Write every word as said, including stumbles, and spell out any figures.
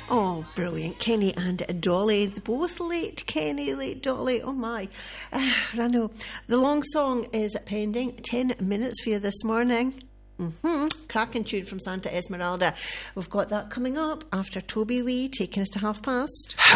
Oh, brilliant. Kenny and Dolly, both late Kenny, late Dolly. Oh my. Uh, I know. The long song is pending. Ten minutes for you this morning. Mm-hmm. Cracking tune from Santa Esmeralda. We've got that coming up after Toby Lee taking us to half past.